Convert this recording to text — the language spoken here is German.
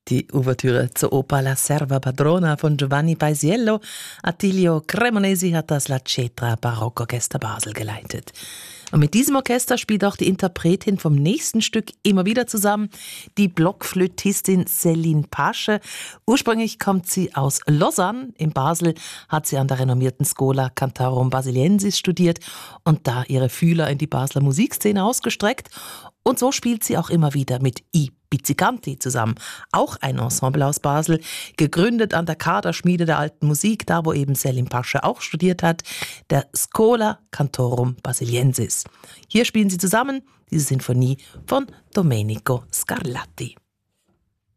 Die Ouvertüre zur Oper La Serva Padrona von Giovanni Paisiello. Attilio Cremonesi hat das La Cetra Barockorchester Basel geleitet. Und mit diesem Orchester spielt auch die Interpretin vom nächsten Stück immer wieder zusammen, die Blockflötistin Céline Pasche. Ursprünglich kommt sie aus Lausanne. In Basel hat sie an der renommierten Schola Cantorum Basiliensis studiert und da ihre Fühler in die Basler Musikszene ausgestreckt. Und so spielt sie auch immer wieder mit I Pizzicanti zusammen. Auch ein Ensemble aus Basel, gegründet an der Kaderschmiede der alten Musik, da wo eben Céline Pasche auch studiert hat, der Schola Cantorum Basiliensis. Hier spielen sie zusammen diese Sinfonie von Domenico Scarlatti.